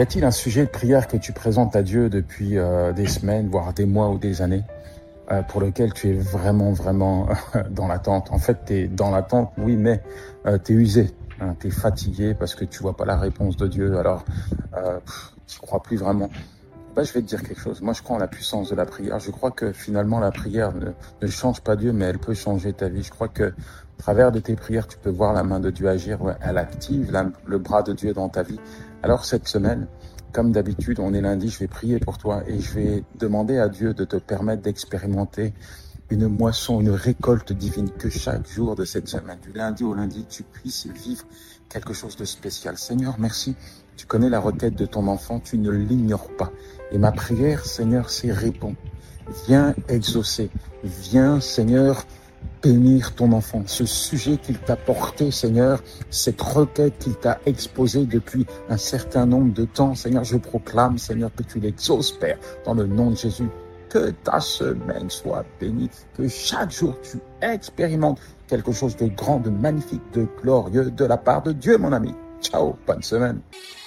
Y a-t-il un sujet de prière que tu présentes à Dieu depuis des semaines, voire des mois ou des années, pour lequel tu es vraiment dans l'attente? En fait, tu es dans l'attente, oui, mais tu es usé, hein, tu es fatigué parce que tu vois pas la réponse de Dieu, alors tu crois plus vraiment. Je vais te dire quelque chose. Moi, je crois en la puissance de la prière. Je crois que finalement, la prière ne change pas Dieu, mais elle peut changer ta vie. Je crois que à travers de tes prières, tu peux voir la main de Dieu agir. Ouais, elle active le bras de Dieu dans ta vie. Alors, cette semaine, comme d'habitude, on est lundi, je vais prier pour toi et je vais demander à Dieu de te permettre d'expérimenter une moisson, une récolte divine, que chaque jour de cette semaine, du lundi au lundi, tu puisses vivre quelque chose de spécial. Seigneur, merci. Tu connais la requête de ton enfant, tu ne l'ignores pas. Et ma prière, Seigneur, c'est réponds. Viens exaucer. Viens, Seigneur, bénir ton enfant. Ce sujet qu'il t'a porté, Seigneur, cette requête qu'il t'a exposée depuis un certain nombre de temps, Seigneur, je proclame, Seigneur, que tu l'exauces, Père, dans le nom de Jésus. Que ta semaine soit bénie, que chaque jour tu expérimentes quelque chose de grand, de magnifique, de glorieux de la part de Dieu, mon ami. Ciao, bonne semaine.